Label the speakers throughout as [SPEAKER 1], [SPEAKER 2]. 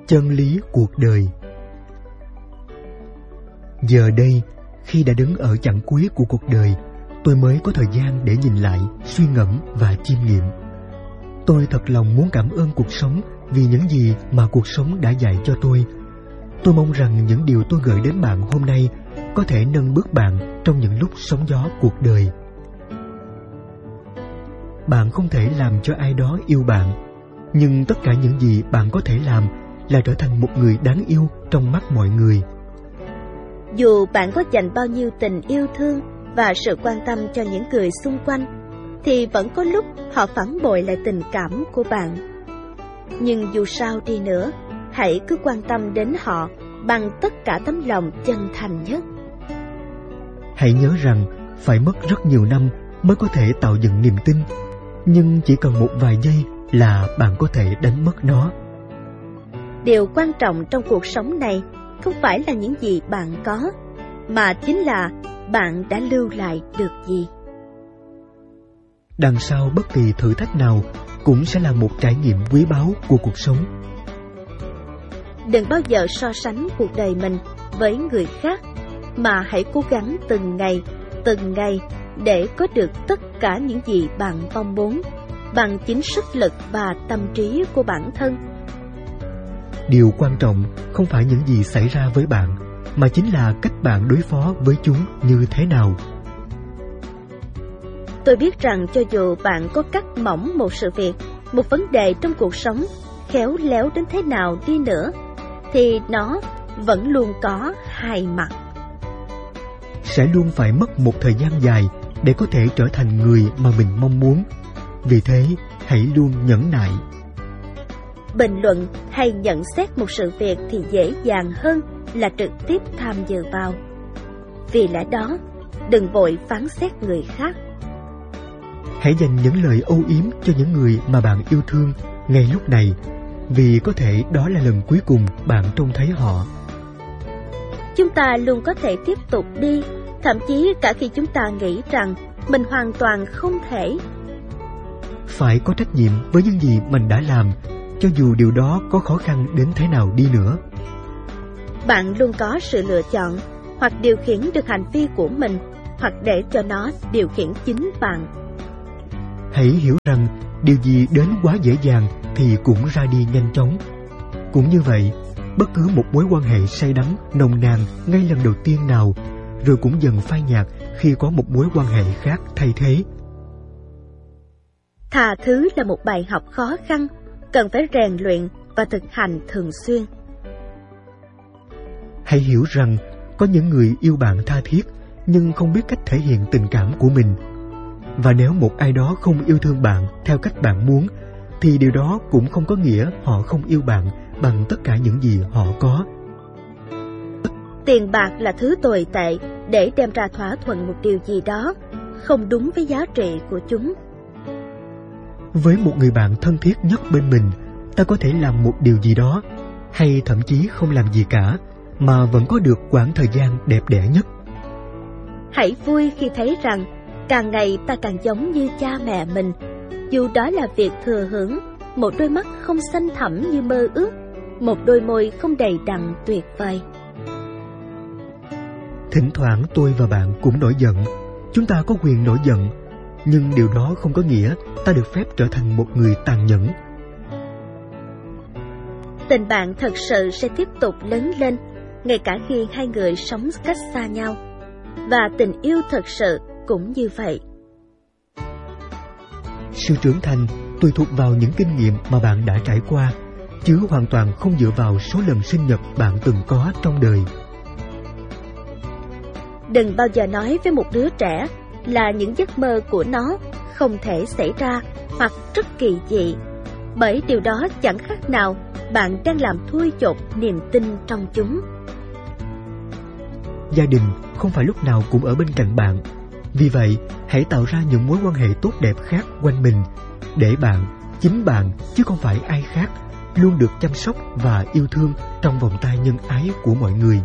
[SPEAKER 1] Chân lý cuộc đời. Giờ đây, khi đã đứng ở chặng cuối của cuộc đời, tôi mới có thời gian để nhìn lại, suy ngẫm và chiêm nghiệm. Tôi thật lòng muốn cảm ơn cuộc sống vì những gì mà cuộc sống đã dạy cho tôi. Tôi mong rằng những điều tôi gửi đến bạn hôm nay có thể nâng bước bạn trong những lúc sóng gió cuộc đời. Bạn không thể làm cho ai đó yêu bạn, nhưng tất cả những gì bạn có thể làm là trở thành một người đáng yêu trong mắt mọi người.
[SPEAKER 2] Dù bạn có dành bao nhiêu tình yêu thương và sự quan tâm cho những người xung quanh, thì vẫn có lúc họ phản bội lại tình cảm của bạn. Nhưng dù sao đi nữa, hãy cứ quan tâm đến họ bằng tất cả tấm lòng chân thành nhất.
[SPEAKER 1] Hãy nhớ rằng phải mất rất nhiều năm mới có thể tạo dựng niềm tin, nhưng chỉ cần một vài giây là bạn có thể đánh mất nó.
[SPEAKER 2] Điều quan trọng trong cuộc sống này không phải là những gì bạn có, mà chính là bạn đã lưu lại được gì.
[SPEAKER 1] Đằng sau bất kỳ thử thách nào cũng sẽ là một trải nghiệm quý báu của cuộc sống.
[SPEAKER 2] Đừng bao giờ so sánh cuộc đời mình với người khác, mà hãy cố gắng từng ngày để có được tất cả những gì bạn mong muốn bằng chính sức lực và tâm trí của bản thân.
[SPEAKER 1] Điều quan trọng không phải những gì xảy ra với bạn, mà chính là cách bạn đối phó với chúng như thế nào.
[SPEAKER 2] Tôi biết rằng cho dù bạn có cắt mỏng một sự việc, một vấn đề trong cuộc sống, khéo léo đến thế nào đi nữa, thì nó vẫn luôn có hai mặt.
[SPEAKER 1] Sẽ luôn phải mất một thời gian dài để có thể trở thành người mà mình mong muốn. Vì thế, hãy luôn nhẫn nại.
[SPEAKER 2] Bình luận hay nhận xét một sự việc thì dễ dàng hơn là trực tiếp tham dự vào. Vì lẽ đó, đừng vội phán xét người khác.
[SPEAKER 1] Hãy dành những lời âu yếm cho những người mà bạn yêu thương ngay lúc này, vì có thể đó là lần cuối cùng bạn trông thấy họ.
[SPEAKER 2] Chúng ta luôn có thể tiếp tục đi, thậm chí cả khi chúng ta nghĩ rằng mình hoàn toàn không thể.
[SPEAKER 1] Phải có trách nhiệm với những gì mình đã làm, cho dù điều đó có khó khăn đến thế nào đi nữa.
[SPEAKER 2] Bạn luôn có sự lựa chọn, hoặc điều khiển được hành vi của mình, hoặc để cho nó điều khiển chính bạn.
[SPEAKER 1] Hãy hiểu rằng điều gì đến quá dễ dàng thì cũng ra đi nhanh chóng. Cũng như vậy, bất cứ một mối quan hệ say đắm, nồng nàn ngay lần đầu tiên nào, rồi cũng dần phai nhạt khi có một mối quan hệ khác thay thế.
[SPEAKER 2] Tha thứ là một bài học khó khăn, cần phải rèn luyện và thực hành thường xuyên.
[SPEAKER 1] Hãy hiểu rằng có những người yêu bạn tha thiết nhưng không biết cách thể hiện tình cảm của mình. Và nếu một ai đó không yêu thương bạn theo cách bạn muốn, thì điều đó cũng không có nghĩa họ không yêu bạn bằng tất cả những gì họ có.
[SPEAKER 2] Tiền bạc là thứ tồi tệ để đem ra thỏa thuận một điều gì đó không đúng với giá trị của chúng.
[SPEAKER 1] Với một người bạn thân thiết nhất bên mình, ta có thể làm một điều gì đó, hay thậm chí không làm gì cả, mà vẫn có được quãng thời gian đẹp đẽ nhất.
[SPEAKER 2] Hãy vui khi thấy rằng càng ngày ta càng giống như cha mẹ mình, dù đó là việc thừa hưởng một đôi mắt không xanh thẳm như mơ ước, một đôi môi không đầy đặn tuyệt vời.
[SPEAKER 1] Thỉnh thoảng tôi và bạn cũng nổi giận. Chúng ta có quyền nổi giận, nhưng điều đó không có nghĩa ta được phép trở thành một người tàn nhẫn.
[SPEAKER 2] Tình bạn thật sự sẽ tiếp tục lớn lên, ngay cả khi hai người sống cách xa nhau. Và tình yêu thật sự cũng như vậy.
[SPEAKER 1] Sự trưởng thành tùy thuộc vào những kinh nghiệm mà bạn đã trải qua, chứ hoàn toàn không dựa vào số lần sinh nhật bạn từng có trong đời.
[SPEAKER 2] Đừng bao giờ nói với một đứa trẻ là những giấc mơ của nó không thể xảy ra hoặc rất kỳ dị, bởi điều đó chẳng khác nào bạn đang làm thui chột niềm tin trong chúng.
[SPEAKER 1] Gia đình không phải lúc nào cũng ở bên cạnh bạn. Vì vậy, hãy tạo ra những mối quan hệ tốt đẹp khác quanh mình, để bạn, chính bạn, chứ không phải ai khác, luôn được chăm sóc và yêu thương trong vòng tay nhân ái của mọi người.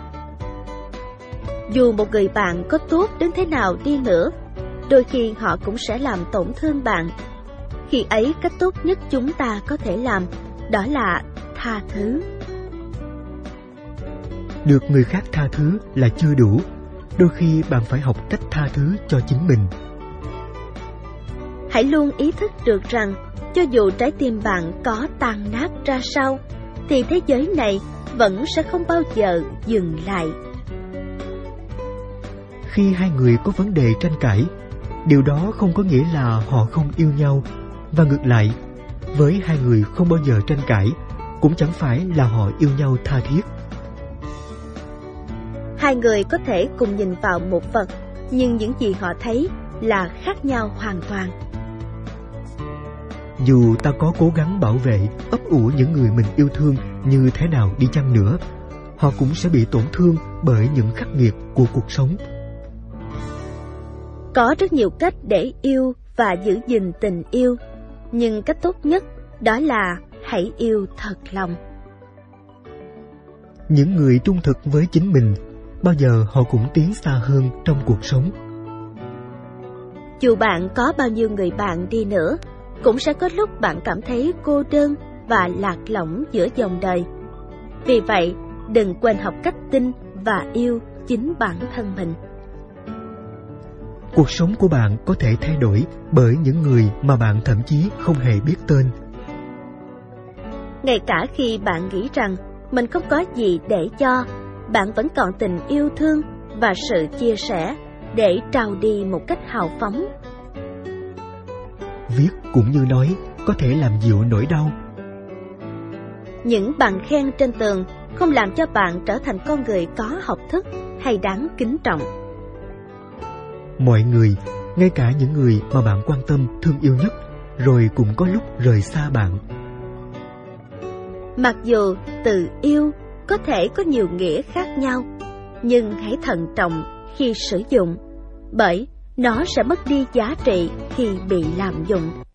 [SPEAKER 2] Dù một người bạn có tốt đến thế nào đi nữa, đôi khi họ cũng sẽ làm tổn thương bạn. Khi ấy, cách tốt nhất chúng ta có thể làm đó là tha thứ.
[SPEAKER 1] Được người khác tha thứ là chưa đủ. Đôi khi bạn phải học cách tha thứ cho chính mình.
[SPEAKER 2] Hãy luôn ý thức được rằng cho dù trái tim bạn có tan nát ra sao, thì thế giới này vẫn sẽ không bao giờ dừng lại.
[SPEAKER 1] Khi hai người có vấn đề tranh cãi, điều đó không có nghĩa là họ không yêu nhau. Và ngược lại, với hai người không bao giờ tranh cãi, cũng chẳng phải là họ yêu nhau tha thiết.
[SPEAKER 2] Hai người có thể cùng nhìn vào một vật, nhưng những gì họ thấy là khác nhau hoàn toàn.
[SPEAKER 1] Dù ta có cố gắng bảo vệ, ấp ủ những người mình yêu thương như thế nào đi chăng nữa, họ cũng sẽ bị tổn thương bởi những khắc nghiệt của cuộc sống.
[SPEAKER 2] Có rất nhiều cách để yêu và giữ gìn tình yêu, nhưng cách tốt nhất đó là hãy yêu thật lòng.
[SPEAKER 1] Những người trung thực với chính mình, bao giờ họ cũng tiến xa hơn trong cuộc sống.
[SPEAKER 2] Dù bạn có bao nhiêu người bạn đi nữa, cũng sẽ có lúc bạn cảm thấy cô đơn và lạc lõng giữa dòng đời. Vì vậy, đừng quên học cách tin và yêu chính bản thân mình.
[SPEAKER 1] Cuộc sống của bạn có thể thay đổi bởi những người mà bạn thậm chí không hề biết tên.
[SPEAKER 2] Ngay cả khi bạn nghĩ rằng mình không có gì để cho, bạn vẫn còn tình yêu thương và sự chia sẻ để trao đi một cách hào phóng.
[SPEAKER 1] Viết cũng như nói có thể làm dịu nỗi đau.
[SPEAKER 2] Những bằng khen trên tường không làm cho bạn trở thành con người có học thức hay đáng kính trọng.
[SPEAKER 1] Mọi người, ngay cả những người mà bạn quan tâm thương yêu nhất, rồi cũng có lúc rời xa bạn.
[SPEAKER 2] Mặc dù từ yêu có thể có nhiều nghĩa khác nhau, nhưng hãy thận trọng khi sử dụng, bởi nó sẽ mất đi giá trị khi bị lạm dụng.